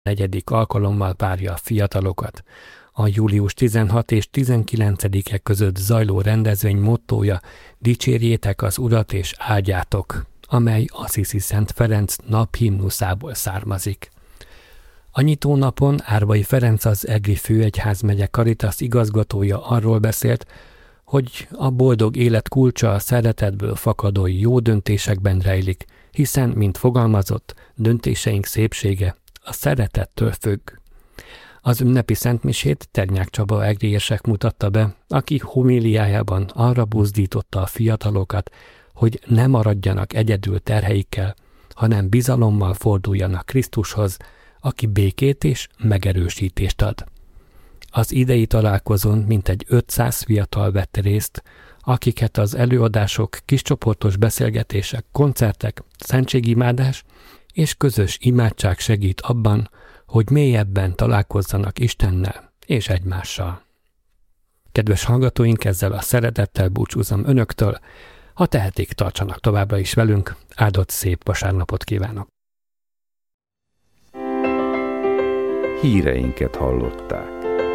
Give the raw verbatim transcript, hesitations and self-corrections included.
negyedik alkalommal várja a fiatalokat. A július tizenhatodika és tizenkilencedike között zajló rendezvény mottója dicsérjétek az Urat és áldjátok, amely Assisi Szent Ferenc naphimnuszából származik. A nyitónapon Árvai Ferenc, az Egri főegyházmegye Caritas igazgatója arról beszélt, hogy a boldog élet kulcsa a szeretetből fakadó jó döntésekben rejlik, hiszen, mint fogalmazott, döntéseink szépsége a szeretettől függ. Az ünnepi szentmisét Ternyák Csaba egri érsek mutatta be, aki homíliájában arra buzdította a fiatalokat, hogy ne maradjanak egyedül terheikkel, hanem bizalommal forduljanak Krisztushoz, aki békét és megerősítést ad. Az idei találkozón mintegy ötszáz fiatal vett részt, akiket az előadások, kiscsoportos beszélgetések, koncertek, szentségimádás és közös imádság segít abban, hogy mélyebben találkozzanak Istennel és egymással. Kedves hallgatóink, ezzel a szeretettel búcsúzom önöktől, ha tehetik, tartsanak továbbra is velünk, áldott szép vasárnapot kívánok! Híreinket hallották.